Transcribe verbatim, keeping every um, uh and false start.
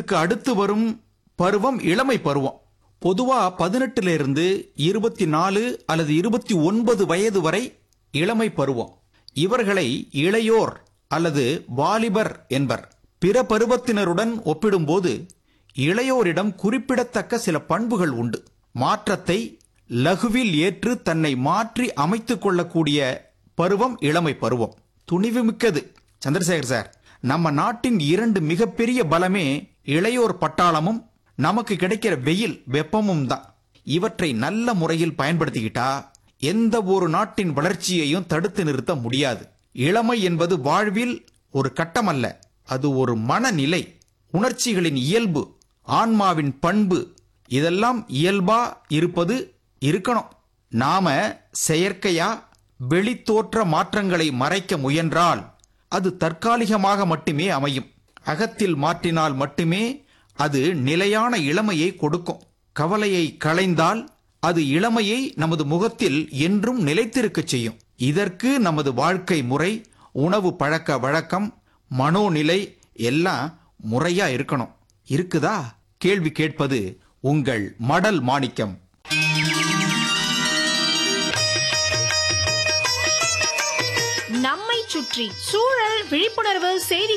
பதினெட்டுக்கு அடுத்து வரும் பருவம் இளமை பருவம். பொதுவா பதினெட்டுல இருந்து இருபத்தி நாலு அல்லது இருபத்தி ஒன்பது வயது வரை இளமை பருவம். இவர்களை இளையோர் அல்லது வாலிபர் என்பர். பிற பருவத்தினருடன் ஒப்பிடும்போது இளையோரிடம் குறிப்பிடத்தக்க சில பண்புகள் உண்டு. மாற்றத்தை லகுவில் ஏற்று தன்னை மாற்றி அமைத்துக் கொள்ளக்கூடிய பருவம் இளமை பருவம். துணிவுமிக்கது. சந்திரசேகர் சார், நம்ம நாட்டின் இரண்டு மிகப்பெரிய பலமே இளையோர் பட்டாளமும் நமக்கு கிடைக்கிற வெயில் வெப்பமும் தான். இவற்றை நல்ல முறையில் பயன்படுத்திக்கிட்டா எந்த ஒரு நாட்டின் வளர்ச்சியையும் தடுத்து நிறுத்த முடியாது. இளமை என்பது வாழ்வில் ஒரு கட்டமல்ல, அது ஒரு மனநிலை, உணர்ச்சிகளின் இயல்பு, ஆன்மாவின் பண்பு. இதெல்லாம் இயல்பா இருப்பது இருக்கணும். நாம செயற்கையா வெளித்தோற்ற மாற்றங்களை மறைக்க முயன்றால் அது தற்காலிகமாக மட்டுமே அமையும். அகத்தில் மாற்றினால் மட்டுமே அது நிலையான இளமையை கொடுக்கும். கவலையை களைந்தால் அது இளமையை நமது முகத்தில் என்றும் நிலைத்திருக்கச் செய்யும். இதற்கு நமது வாழ்க்கை முறை, உணவு பழக்க வழக்கம், மனோநிலை எல்லாம் முறையா இருக்கணும். இருக்குதா? கேள்வி கேட்பது உங்கள் மடல் மாணிக்கம். நம்மை சுற்றி சூழல் விழிப்புணர்வு செய்தி